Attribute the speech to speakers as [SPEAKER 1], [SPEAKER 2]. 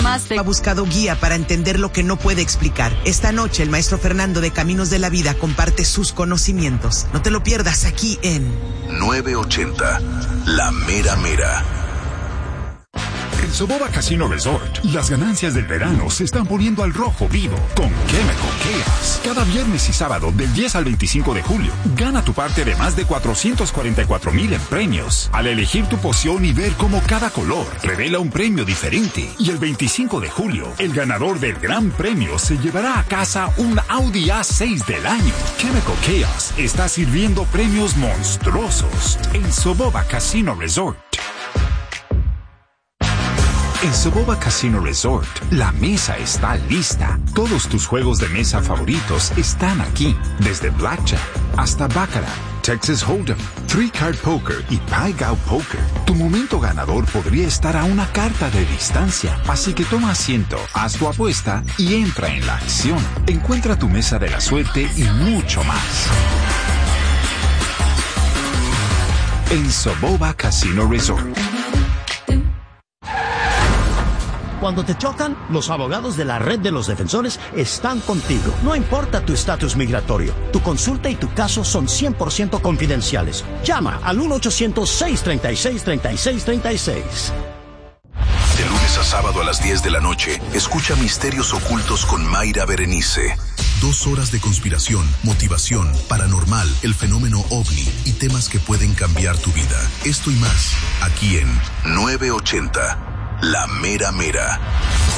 [SPEAKER 1] jamás te...
[SPEAKER 2] Ha buscado guía para entender lo que no puede explicar. Esta noche el maestro Fernando de Caminos de la Vida comparte sus conocimientos. No te lo pierdas aquí en
[SPEAKER 3] 980, La Mera Mera.
[SPEAKER 4] En Soboba Casino Resort, las ganancias del verano se están poniendo al rojo vivo con Chemical Chaos. Cada viernes y sábado del 10 al 25 de julio, gana tu parte de más de 444,000 en premios. Al elegir tu poción y ver cómo cada color revela un premio diferente. Y el 25 de julio, el ganador del gran premio se llevará a casa un Audi A6 del año. Chemical Chaos está sirviendo premios monstruosos en Soboba Casino Resort. En Soboba Casino Resort, la mesa está lista. Todos tus juegos de mesa favoritos están aquí. Desde Blackjack hasta Baccarat, Texas Hold'em, Three Card Poker y Pai Gow Poker. Tu momento ganador podría estar a una carta de distancia. Así que toma asiento, haz tu apuesta y entra en la acción. Encuentra tu mesa de la suerte y mucho más. En Soboba Casino Resort.
[SPEAKER 5] Cuando te chocan, los abogados de la Red de los Defensores están contigo. No importa tu estatus migratorio, tu consulta y tu caso son 100% confidenciales. Llama al 1-800-636-3636.
[SPEAKER 3] De lunes a sábado a las 10 de la noche, escucha Misterios Ocultos con Mayra Berenice. 2 horas de conspiración, motivación, paranormal, el fenómeno OVNI y temas que pueden cambiar tu vida. Esto y más, aquí en 980. La Mera Mera.